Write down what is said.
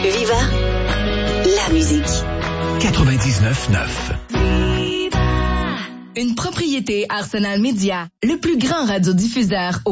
Viva, la musique. 99.9. Une propriété Arsenal Média, le plus grand radiodiffuseur au